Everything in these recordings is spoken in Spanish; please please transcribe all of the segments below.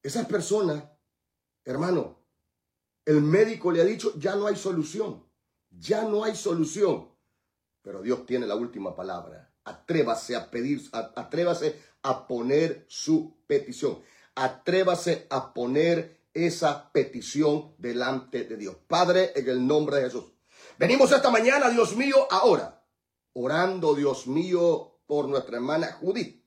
Esas personas, hermano, el médico le ha dicho, ya no hay solución. Ya no hay solución. Pero Dios tiene la última palabra. Atrévase a pedir, atrévase a poner su petición. Atrévase a poner esa petición delante de Dios. Padre, en el nombre de Jesús. Venimos esta mañana, Dios mío, ahora, orando, Dios mío, por nuestra hermana Judith.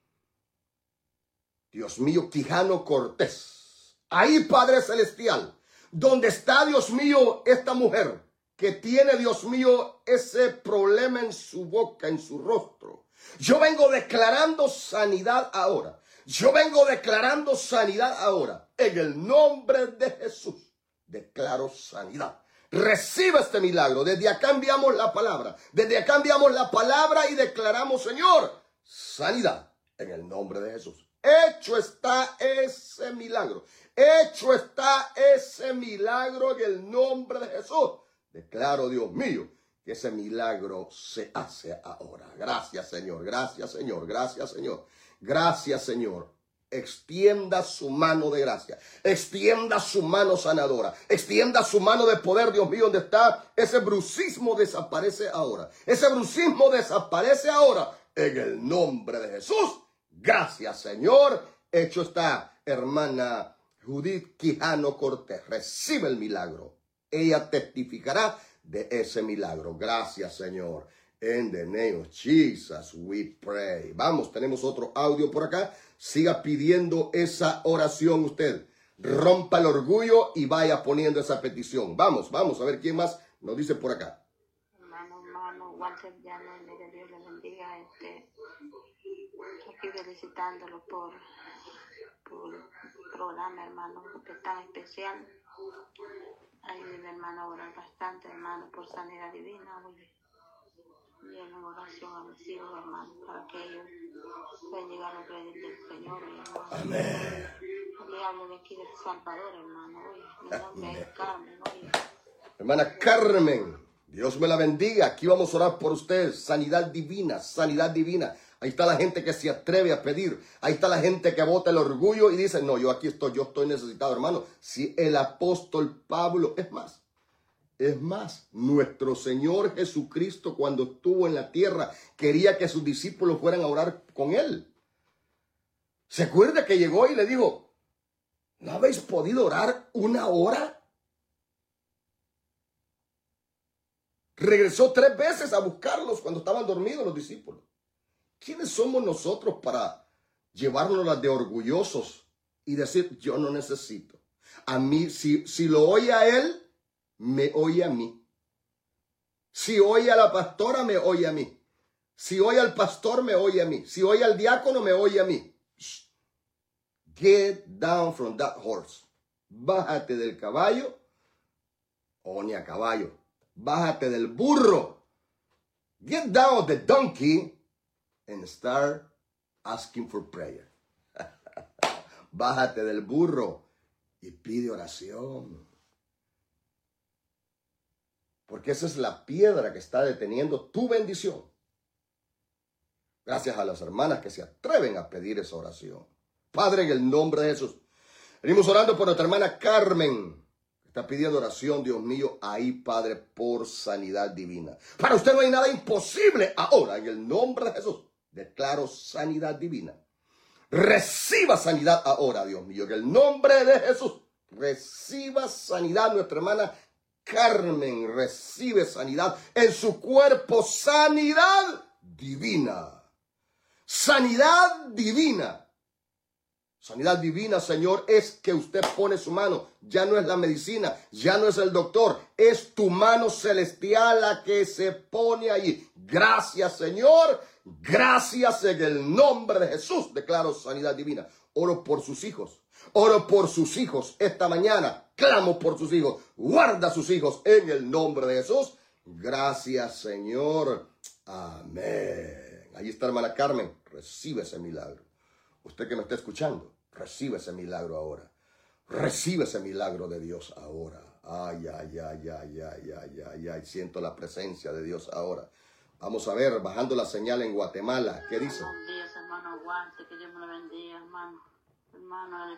Dios mío, Quijano Cortés. Ahí, Padre Celestial, donde está, Dios mío, esta mujer que tiene, Dios mío, ese problema en su boca, en su rostro. Yo vengo declarando sanidad ahora. Yo vengo declarando sanidad ahora. En el nombre de Jesús, declaro sanidad. Recibe este milagro. Desde acá enviamos la palabra. Desde acá enviamos la palabra y declaramos, Señor, sanidad en el nombre de Jesús. Hecho está ese milagro. Hecho está ese milagro en el nombre de Jesús. Declaro, Dios mío, que ese milagro se hace ahora. Gracias, Señor. Gracias, Señor. Gracias, Señor. Gracias, Señor. Extienda su mano de gracia. Extienda su mano sanadora. Extienda su mano de poder, Dios mío, donde está. Ese brucismo desaparece ahora. Ese brucismo desaparece ahora. En el nombre de Jesús. Gracias, Señor. Hecho está, hermana Judith Quijano Cortés. Recibe el milagro. Ella testificará de ese milagro. Gracias, Señor. In the name of Jesus, we pray. Vamos, tenemos otro audio por acá. Siga pidiendo esa oración usted. Rompa el orgullo y vaya poniendo esa petición. Vamos a ver quién más nos dice por acá. Hermano, Walter Llano, que Dios le bendiga. Aquí felicitándolo por el programa, hermano, que es tan especial. Ayúdenme, hermano, a orar bastante, hermano, por sanidad divina. Y en oración a mis hijos, hermano, para que ellos puedan llegar a creer del Señor, hermano. Amén. Le hablo de aquí del Salvador, hermano. Mi nombre es Carmen. Hermana Carmen, Dios me la bendiga. Aquí vamos a orar por usted. Sanidad divina, sanidad divina. Ahí está la gente que se atreve a pedir. Ahí está la gente que bota el orgullo y dice, no, yo aquí estoy, yo estoy necesitado, hermano. Si el apóstol Pablo, es más, nuestro Señor Jesucristo cuando estuvo en la tierra quería que sus discípulos fueran a orar con él. ¿Se acuerda que llegó y le dijo, ¿no habéis podido orar una hora? Regresó 3 veces a buscarlos cuando estaban dormidos los discípulos. ¿Quiénes somos nosotros para llevarnos las de orgullosos y decir, yo no necesito? A mí, si lo oye a él, me oye a mí. Si oye a la pastora, me oye a mí. Si oye al pastor, me oye a mí. Si oye al diácono, me oye a mí. Get down from that horse. Bájate del caballo, o ni a caballo. Bájate del burro. Get down of the donkey and start asking for prayer. Bájate del burro y pide oración. Porque esa es la piedra que está deteniendo tu bendición. Gracias a las hermanas que se atreven a pedir esa oración. Padre, en el nombre de Jesús, venimos orando por nuestra hermana Carmen. Está pidiendo oración, Dios mío, ahí, Padre, por sanidad divina. Para usted no hay nada imposible ahora. En el nombre de Jesús, declaro sanidad divina. Reciba sanidad ahora, Dios mío. En el nombre de Jesús, reciba sanidad nuestra hermana Carmen. Recibe sanidad en su cuerpo. Sanidad divina. Sanidad divina. Sanidad divina, Señor, es que usted pone su mano. Ya no es la medicina, ya no es el doctor. Es tu mano celestial la que se pone allí. Gracias, Señor. Gracias en el nombre de Jesús. Declaro sanidad divina. Oro por sus hijos. Oro por sus hijos esta mañana. Clamo por sus hijos. Guarda a sus hijos en el nombre de Jesús. Gracias, Señor. Amén. Allí está, hermana Carmen. Recibe ese milagro. Usted que me está escuchando, recibe ese milagro ahora. Recibe ese milagro de Dios ahora. Ay, ay, ay, ay, ay, ay, ay, ay. Siento la presencia de Dios ahora. Vamos a ver, bajando la señal en Guatemala. ¿Qué dice? Buenos días, hermano. Aguante, que Dios me lo bendiga, hermano. Hermano,